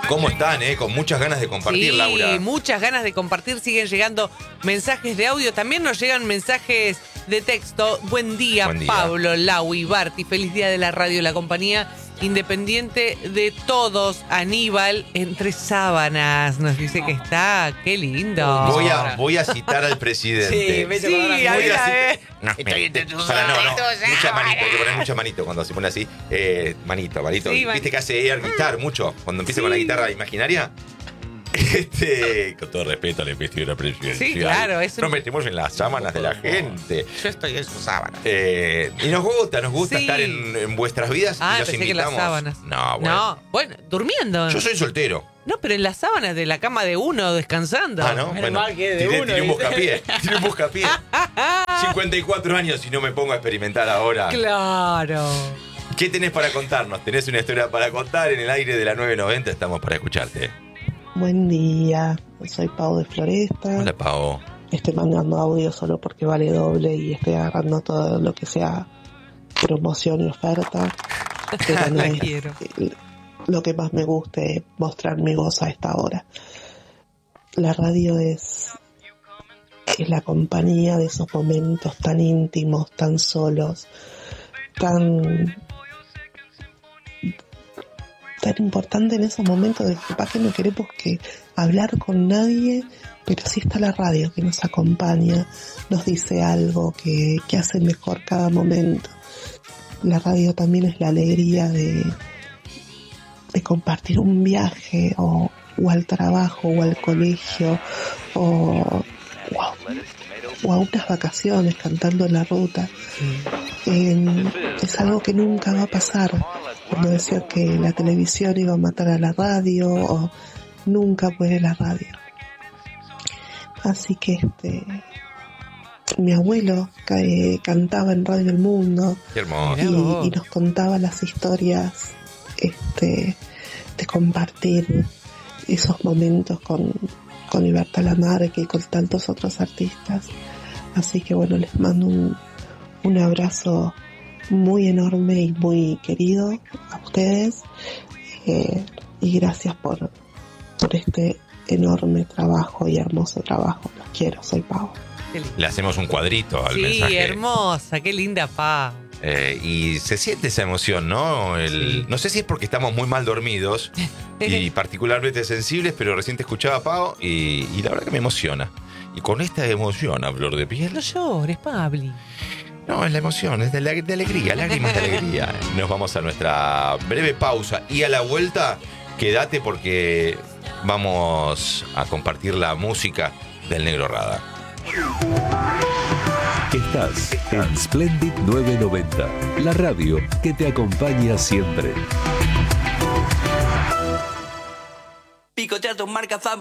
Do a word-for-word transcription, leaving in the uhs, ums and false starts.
¿Cómo están, eh? Con muchas ganas de compartir, sí, Laura. muchas ganas de compartir. Siguen llegando mensajes de audio. También nos llegan mensajes de texto. Buen día, Buen día. Pablo, Lau y Barty. Feliz día de la radio, la compañía independiente de todos. Aníbal, entre sábanas. Nos dice que está. Qué lindo. Voy a, voy a citar al presidente. Sí, vete Sí, con la a Voy ver, a a citar- ver. No, Estoy entre tus para, no, no, ojos, mucha manito, hay que poner mucha manito cuando se pone así. Eh, manito, manito. Sí, man- ¿Viste que hace air guitar mucho? Cuando empieza Sí. con la guitarra imaginaria. Este, con todo respeto a la investidura presidencial. Sí, claro, es un- Nos metemos en las sábanas de la gente. Yo estoy en sus sábanas. Eh, y nos gusta, nos gusta Sí. estar en, en vuestras vidas Ah, y los pensé que las invitamos. sábanas. No, bueno. No, bueno, durmiendo. Yo soy soltero. No, pero en las sábanas de la cama de uno, descansando. Ah, ¿no? Menos mal que de tiré, uno, tiré un ¿viste? buscapié. Tiré un buscapié. cincuenta y cuatro años y no me pongo a experimentar ahora. Claro. ¿Qué tenés para contarnos? ¿Tenés una historia para contar? En el aire de la nueve noventa estamos para escucharte. Buen día, soy Pau de Floresta. Hola, Pau. Estoy mandando audio solo porque vale doble y estoy agarrando todo lo que sea promoción y oferta. Pero no La es quiero. lo que más me guste mostrar mi voz a esta hora. La radio es, es la compañía de esos momentos tan íntimos, tan solos, tan tan importante en esos momentos de que capaz que no queremos que hablar con nadie, pero sí está la radio que nos acompaña, nos dice algo que, que hace mejor cada momento. La radio también es la alegría de, de compartir un viaje o, o al trabajo o al colegio o, o, a, o a unas vacaciones cantando en la ruta. Eh, es algo que nunca va a pasar. Cuando decía que la televisión iba a matar a la radio, o nunca muere la radio. Así que este mi abuelo eh, cantaba en Radio El Mundo Qué hermoso. Mirá vos. y, y nos contaba las historias este de compartir esos momentos con, con Libertad Lamarque y con tantos otros artistas. Así que bueno, les mando un, un abrazo muy enorme y muy querido a ustedes, eh, y gracias por, por este enorme trabajo y hermoso trabajo. Los quiero, soy Pau. Qué lindo. Le hacemos un cuadrito al Sí, mensaje. hermosa, qué linda pa. Eh, y se siente esa emoción, ¿no? El, Sí. No sé si es porque estamos muy mal dormidos y particularmente sensibles, pero recién te escuchaba a Pau y, y la verdad que me emociona. Y con esta emoción a flor de piel. No llores, Pabli. No, es la emoción, es de, la- de alegría, lágrimas de alegría. Nos vamos a nuestra breve pausa y a la vuelta, quédate porque vamos a compartir la música del Negro Rada. Estás en Splendid novecientos noventa, la radio que te acompaña siempre. Picotear tus marcas